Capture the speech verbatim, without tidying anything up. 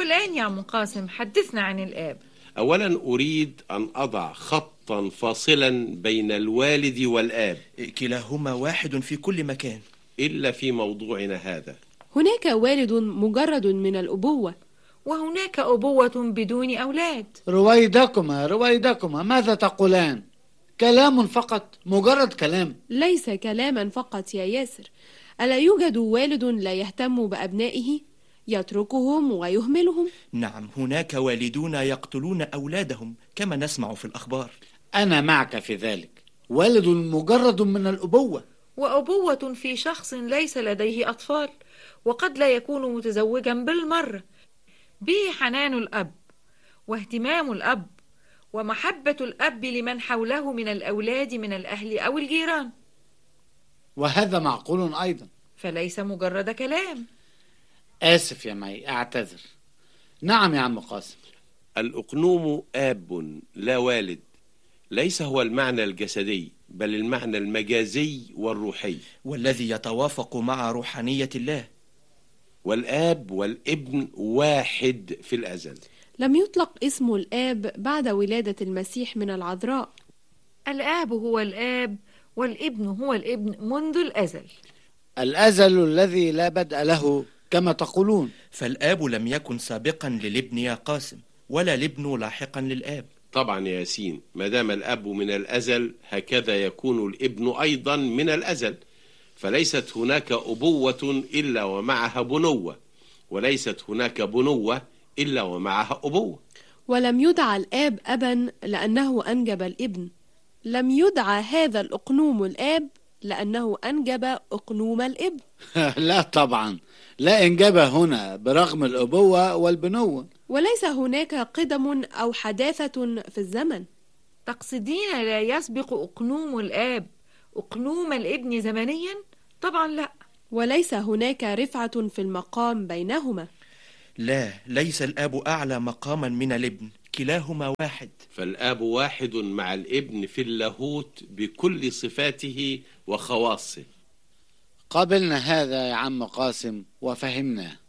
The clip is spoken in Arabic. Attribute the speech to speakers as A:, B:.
A: والآن يا عم قاسم حدثنا عن الآب.
B: أولا أريد أن أضع خطا فاصلا بين الوالد والآب،
C: كلاهما واحد في كل مكان
B: إلا في موضوعنا هذا.
D: هناك والد مجرد من الأبوة،
A: وهناك أبوة بدون أولاد.
E: رويدكما رويدكما ماذا تقولان؟ كلام فقط، مجرد كلام.
D: ليس كلاما فقط يا ياسر. ألا يوجد والد لا يهتم بأبنائه، يتركهم ويهملهم؟
C: نعم، هناك والدون يقتلون أولادهم كما نسمع في الأخبار.
E: أنا معك في ذلك، والد مجرد من الأبوة،
A: وأبوة في شخص ليس لديه أطفال وقد لا يكون متزوجا بالمرة، به حنان الأب واهتمام الأب ومحبة الأب لمن حوله من الأولاد من الأهل أو الجيران.
E: وهذا معقول أيضا،
A: فليس مجرد كلام.
E: آسف يا مي، أعتذر. نعم يا عم قاسم.
B: الأقنوم آب لا والد، ليس هو المعنى الجسدي بل المعنى المجازي والروحي،
C: والذي يتوافق مع روحانية الله.
B: والآب والابن واحد في الأزل.
D: لم يطلق اسم الآب بعد ولادة المسيح من العذراء.
A: الآب هو الآب والابن هو الابن منذ الأزل،
E: الأزل الذي لا بدء له كما تقولون.
C: فالآب لم يكن سابقا للابن يا قاسم، ولا الابن لاحقا للآب.
B: طبعا يا ياسين، ما دام الأب من الأزل هكذا يكون الابن أيضا من الأزل، فليست هناك أبوة إلا ومعها بنوة، وليست هناك بنوة إلا ومعها أبوة.
D: ولم يدعى الآب أبا لأنه أنجب الابن، لم يدعى هذا الأقنوم الآب لأنه أنجب أقنوم الابن.
E: لا طبعا، لا إنجاب هنا برغم الأبوة والبنوة.
D: وليس هناك قدم أو حداثة في الزمن.
A: تقصدين لا يسبق أقنوم الآب أقنوم الابن زمنيا؟ طبعا لا.
D: وليس هناك رفعة في المقام بينهما.
C: لا، ليس الآب أعلى مقاما من الابن، كلاهما واحد.
B: فالآب واحد مع الابن في اللاهوت بكل صفاته وخواصه.
E: قبلنا هذا يا عم قاسم وفهمناه.